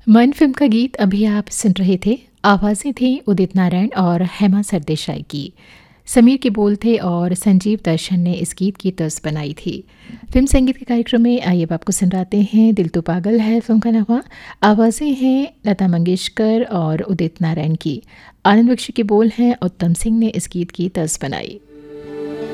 मन फिल्म का गीत अभी आप सुन रहे थे। आवाज़ें थीं उदित नारायण और हेमा सरदेसाई की। समीर के बोल थे और संजीव दर्शन ने इस गीत की तर्ज बनाई थी। फिल्म संगीत के कार्यक्रम में आइए अब आपको सुनवाते हैं दिल तो पागल है फिल्म का नामा। आवाज़ें हैं लता मंगेशकर और उदित नारायण की। आनंद बख्शी के बोल हैं उत्तम सिंह ने इस गीत की तर्ज बनाई।